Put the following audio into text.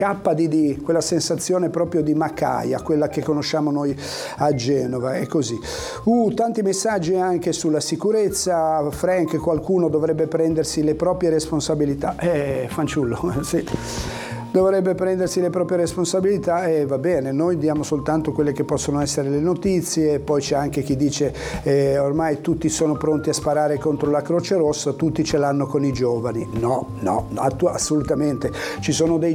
KDD, quella sensazione proprio di Macaia, quella che conosciamo noi a Genova, è così. Tanti messaggi anche sulla sicurezza. Frank, qualcuno dovrebbe prendersi le proprie responsabilità. Fanciullo, sì. Dovrebbe prendersi le proprie responsabilità e va bene, noi diamo soltanto quelle che possono essere le notizie. Poi c'è anche chi dice ormai tutti sono pronti a sparare contro la Croce Rossa, tutti ce l'hanno con i giovani. No, assolutamente. Ci sono dei